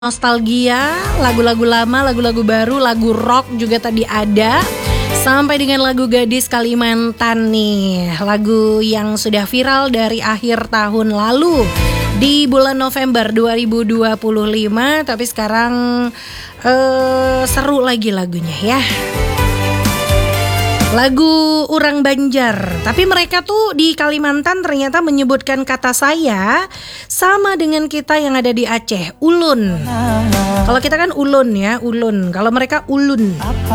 Nostalgia, lagu-lagu lama, lagu-lagu baru, lagu rock juga tadi ada. Sampai dengan lagu Gadis Kalimantan nih, lagu yang sudah viral dari akhir tahun lalu di bulan November 2025. Tapi sekarang seru lagi lagunya ya. Lagu Urang Banjar. Tapi mereka tuh di Kalimantan ternyata menyebutkan kata saya sama dengan kita yang ada di Aceh, ulun. Kalau kita kan ulun ya, ulun. Kalau mereka ulun.